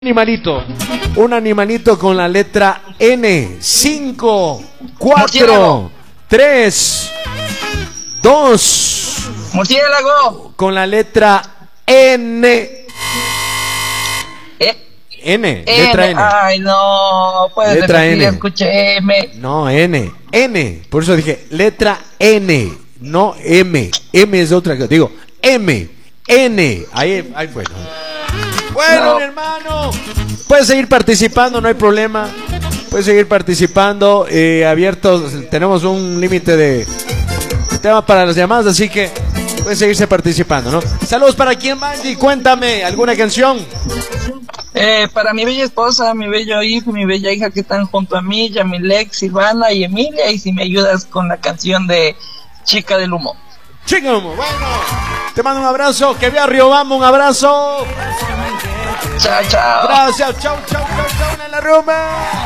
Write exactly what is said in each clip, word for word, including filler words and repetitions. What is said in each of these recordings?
Animalito, un animalito con la letra N. Cinco, cuatro, tres, dos. Murciélago. Con la letra N. ¿Eh? N, letra N. Ay, no, puedes letra repetir, N. escuché M. No, N, N. Por eso dije letra N, no M. M es otra cosa. Digo M, N. Ahí, ahí bueno. Bueno, No. mi hermano, puedes seguir participando, no hay problema. Puedes seguir participando, eh, abiertos. Tenemos un límite de tema para las llamadas, así que puedes seguirse participando, ¿no? Saludos para quien, Mandy, cuéntame, ¿alguna canción? Eh, para mi bella esposa, mi bello hijo, mi bella hija que están junto a mí, Yamilex, Silvana y Emilia, y si me ayudas con la canción de Chica del Humo. Chica, bueno, te mando un abrazo, que vea Riobamba, un abrazo. Chao, chao. Gracias, chau, chau, chau, chau, en la rumba.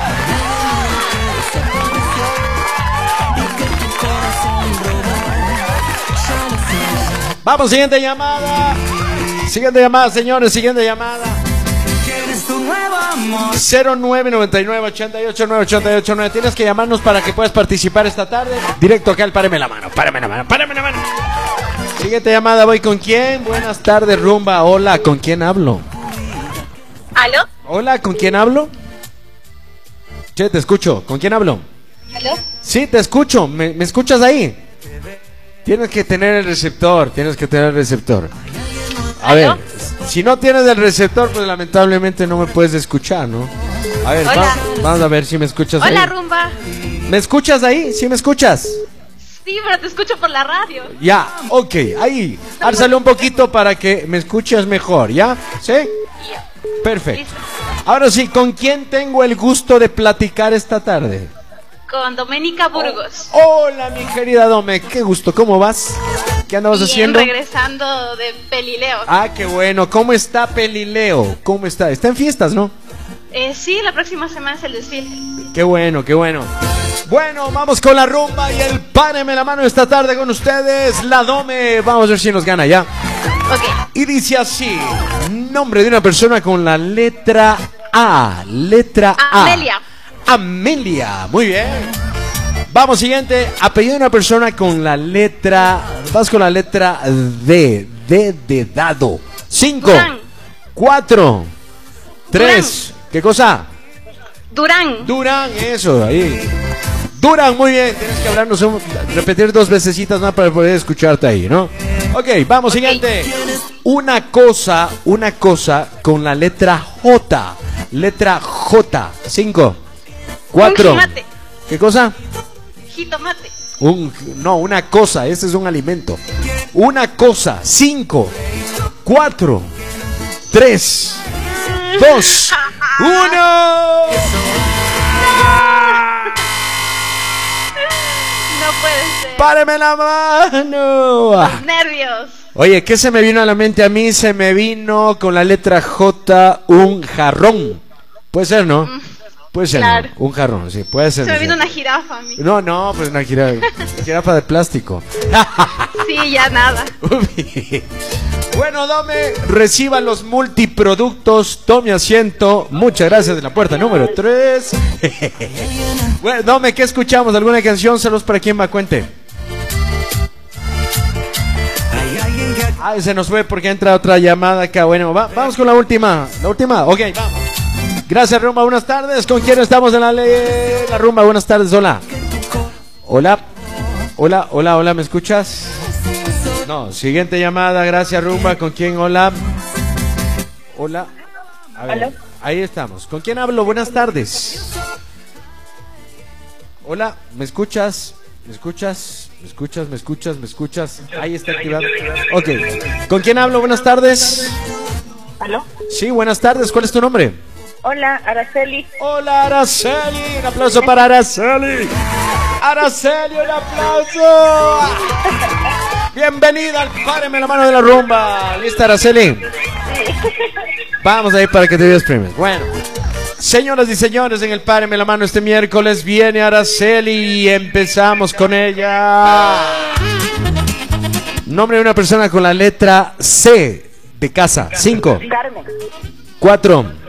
Vamos, siguiente llamada. Siguiente llamada, señores, siguiente llamada. cero nueve noventa y nueve ochenta y ocho nueve ochenta y ocho nueve. Tienes que llamarnos para que puedas participar esta tarde. Directo acá al Páreme la mano, páreme la mano, páreme la mano. Siguiente llamada, voy con quién. Buenas tardes, rumba. Hola, ¿con quién hablo? ¿Aló? Hola, ¿con quién hablo? Che, te escucho. ¿Con quién hablo? ¿Aló? Sí, te escucho. ¿Me, me escuchas ahí? Tienes que tener el receptor. Tienes que tener el receptor. A ¿Aló? ver, si no tienes el receptor, pues lamentablemente no me puedes escuchar, ¿no? A ver, Hola. va- vamos a ver si me escuchas Hola, ahí. rumba. ¿Me escuchas ahí? ¿Sí me escuchas? Sí, pero te escucho por la radio. Ya, ok, ahí. Álzale un poquito para que me escuches mejor, ¿ya? ¿Sí? Perfecto. Listo. Ahora sí, ¿con quién tengo el gusto de platicar esta tarde? Con Doménica Burgos. Hola, mi querida Dome, qué gusto, ¿cómo vas? ¿Qué andabas Bien, haciendo? regresando de Pelileo. Ah, qué bueno, ¿cómo está Pelileo? ¿Cómo está? Está en fiestas, ¿no? Eh, sí, la próxima semana es el desfile. Qué bueno, qué bueno. Bueno, vamos con la rumba y el páreme la mano esta tarde con ustedes, la Dome. Vamos a ver si nos gana ya. Ok. Y dice así, nombre de una persona con la letra A, letra A. Amelia. Amelia, muy bien. Vamos, siguiente, apellido de una persona con la letra, vas con la letra D, D de dado. Cinco, Durán. cuatro, tres, ¿qué cosa? Durán. Durán, eso, ahí. Durán, muy bien, tienes que hablarnos, un- repetir dos vecesitas más para poder escucharte ahí, ¿no? Ok, vamos, Ok. siguiente. Una cosa, una cosa con la letra J, letra J. Cinco, cuatro. Un jimate. ¿Qué cosa? Jitomate. Un, no, una cosa, este es un alimento. Una cosa, cinco, cuatro, tres, dos, uno. No puede ser. ¡Páreme la mano! Ah. Nervios. Oye, ¿qué se me vino a la mente a mí? Se me vino con la letra J un jarrón. Puede ser, ¿no? Puede ser, claro. ¿no? Un jarrón, sí, puede ser. Se me no vino sé. una jirafa a mí. No, no, pues una jirafa, jirafa de plástico. Sí, ya nada. Bueno, Dome, reciba los multiproductos, tome asiento. Muchas gracias de la puerta número tres. Bueno, Dome, ¿qué escuchamos? ¿Alguna canción? Saludos para quien va, cuente. Ay, se nos fue porque entra otra llamada acá. Bueno, va- vamos con la última. La última, ok, vamos. Gracias, Rumba, buenas tardes. ¿Con quién estamos en la ley? La Rumba, buenas tardes, hola. Hola, hola, hola, hola, ¿me escuchas? No, siguiente llamada, gracias, Rumba. ¿Con quién? Hola. Hola. A ver, ¿Aló? ahí estamos. ¿Con quién hablo? Buenas tardes. Hola, ¿me escuchas? ¿Me escuchas? ¿Me escuchas? ¿Me escuchas? ¿Me escuchas? Ahí está activado. Ok. ¿Con quién hablo? Buenas tardes. ¿Aló? Sí, buenas tardes. ¿Cuál es tu nombre? Hola, Araceli. Hola, Araceli. Un aplauso para Araceli. Araceli, un aplauso. Bienvenida al Páreme la mano de la rumba. ¿Lista, Araceli? Vamos ahí para que te veas primero. Bueno, señoras y señores, en el Páreme la mano este miércoles viene Araceli y empezamos con ella. Nombre de una persona con la letra C de casa. Cinco, Carmen. cuatro,